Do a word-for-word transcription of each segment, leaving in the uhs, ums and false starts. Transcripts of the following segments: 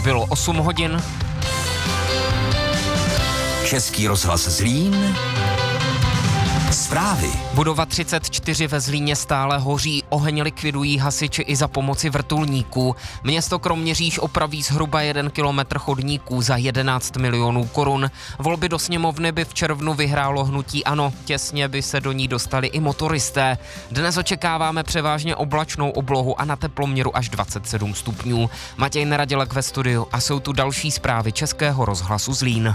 Bylo osm hodin. Český rozhlas Zlín. Zprávy. Budova třicet čtyři ve Zlíně stále hoří, oheň likvidují hasiči i za pomoci vrtulníků. Město Kroměříž opraví zhruba jeden kilometr chodníků za jedenáct milionů korun. Volby do sněmovny by v červnu vyhrálo hnutí ANO, těsně by se do ní dostali i motoristé. Dnes očekáváme převážně oblačnou oblohu a na teploměru až dvacet sedm stupňů. Matěj Neradělek ve studiu a jsou tu další zprávy Českého rozhlasu Zlín.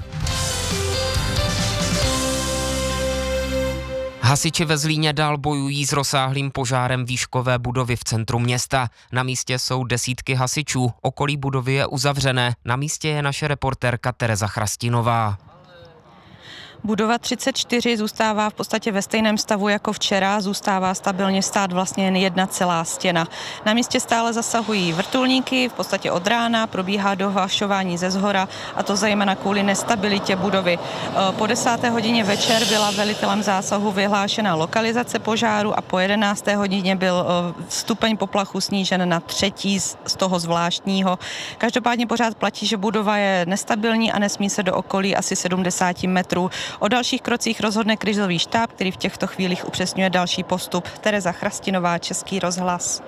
Hasiči ve Zlíně dál bojují s rozsáhlým požárem výškové budovy v centru města. Na místě jsou desítky hasičů, okolí budovy je uzavřené. Na místě je naše reportérka Tereza Chrastinová. Budova třicet čtyři zůstává v podstatě ve stejném stavu jako včera, zůstává stabilně stát vlastně jen jedna celá stěna. Na místě stále zasahují vrtulníky, v podstatě od rána probíhá dohašování ze zhora, a to zejména kvůli nestabilitě budovy. Po desáté hodině večer byla velitelem zásahu vyhlášena lokalizace požáru a po jedenácté hodině byl stupeň poplachu snížen na třetí z toho zvláštního. Každopádně pořád platí, že budova je nestabilní a nesmí se do okolí asi sedmdesát metrů. O dalších krocích rozhodne krizový štáb, který v těchto chvílích upřesňuje další postup. Tereza Chrastinová, Český rozhlas.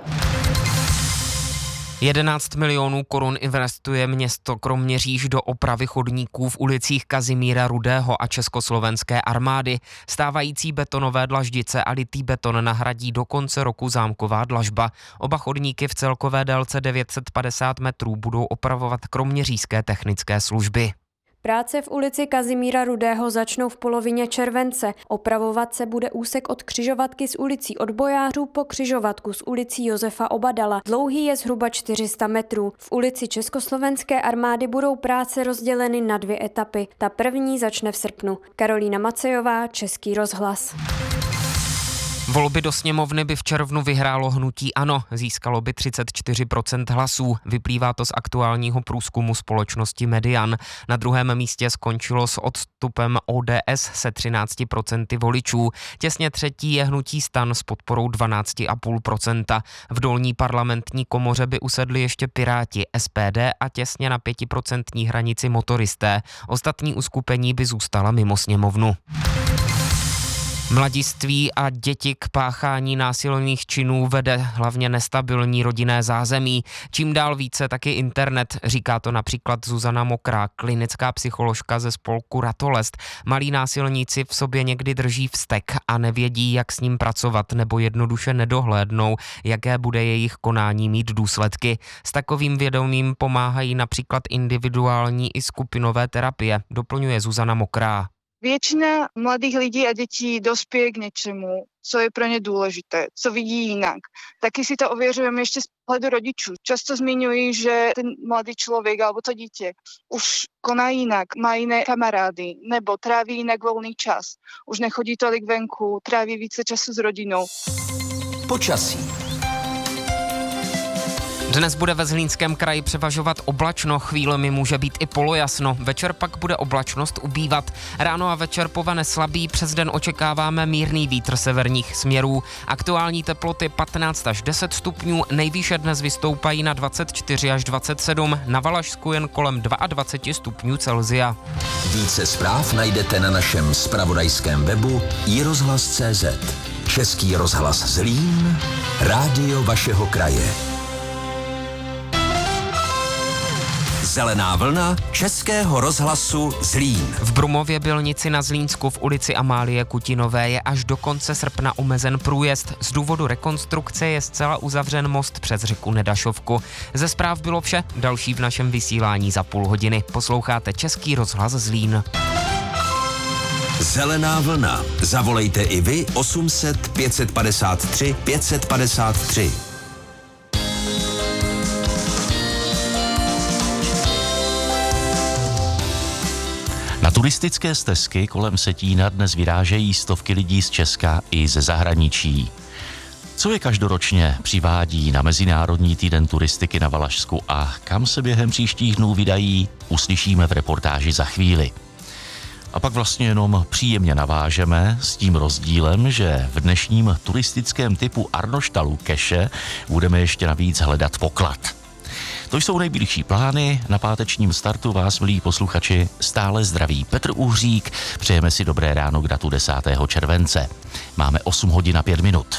jedenáct milionů korun investuje město Kroměříž do opravy chodníků v ulicích Kazimíra Rudého a Československé armády. Stávající betonové dlaždice a litý beton nahradí do konce roku zámková dlažba. Oba chodníky v celkové délce devět set padesát metrů budou opravovat kroměřížské technické služby. Práce v ulici Kazimíra Rudého začnou v polovině července. Opravovat se bude úsek od křižovatky s ulicí Odbojářů po křižovatku s ulicí Josefa Obadala. Dlouhý je zhruba čtyři sta metrů. V ulici Československé armády budou práce rozděleny na dvě etapy. Ta první začne v srpnu. Karolína Macejová, Český rozhlas. Volby do sněmovny by v červnu vyhrálo hnutí ANO, získalo by třicet čtyři procent hlasů. Vyplývá to z aktuálního průzkumu společnosti Median. Na druhém místě skončilo s odstupem O D S se třinácti procenty voličů. Těsně třetí je hnutí STAN s podporou dvanáct celá pět procenta. V dolní parlamentní komoře by usedli ještě Piráti, S P D a těsně na pětiprocentní hranici motoristé. Ostatní uskupení by zůstala mimo sněmovnu. Mladiství a děti k páchání násilných činů vede hlavně nestabilní rodinné zázemí. Čím dál více taky internet, říká to například Zuzana Mokrá, klinická psycholožka ze spolku Ratolest. Malí násilníci v sobě někdy drží vztek a nevědí, jak s ním pracovat, nebo jednoduše nedohlédnou, jaké bude jejich konání mít důsledky. S takovým vědomím pomáhají například individuální i skupinové terapie, doplňuje Zuzana Mokrá. Většina mladých lidí a dětí dospěje k něčemu, co je pro ně důležité, co vidí jinak. Taky si to ověřujeme ještě z pohledu rodičů. Často zmiňují, že ten mladý člověk alebo to dítě už koná jinak, má jiné kamarády nebo tráví jinak volný čas. Už nechodí tolik venku, tráví více času s rodinou. Počasí. Dnes bude ve Zlínském kraji převažovat oblačno, chvílemi může být i polojasno. Večer pak bude oblačnost ubývat. Ráno a večer povane slabý, přes den očekáváme mírný vítr severních směrů. Aktuální teploty patnáct až deset stupňů, nejvýše dnes vystoupají na dvacet čtyři až dvacet sedm, na Valašsku jen kolem dvacet dva stupňů Celsia. Více zpráv najdete na našem zpravodajském webu i rozhlas tečka cé zet. Český rozhlas Zlín, rádio vašeho kraje. Zelená vlna Českého rozhlasu Zlín. V Brumově Bylnici na Zlínsku v ulici Amálie Kutinové je až do konce srpna omezen průjezd. Z důvodu rekonstrukce je zcela uzavřen most přes řeku Nedašovku. Ze zpráv bylo vše, další v našem vysílání za půl hodiny. Posloucháte Český rozhlas Zlín. Zelená vlna. Zavolejte i vy osm set pět set padesát tři pět set padesát tři. Na turistické stezky kolem Setína dnes vyrážejí stovky lidí z Česka i ze zahraničí. Co je každoročně přivádí na Mezinárodní týden turistiky na Valašsku a kam se během příštích dnů vydají, uslyšíme v reportáži za chvíli. A pak vlastně jenom příjemně navážeme s tím rozdílem, že v dnešním turistickém typu Arnoštalu keše budeme ještě navíc hledat poklad. To jsou nejbližší plány. Na pátečním startu vás, milí posluchači, stále zdraví Petr Uhřík. Přejeme si dobré ráno k datu desátého července. Máme osm hodin a pět minut.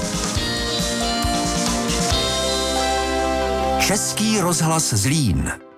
Český rozhlas Zlín.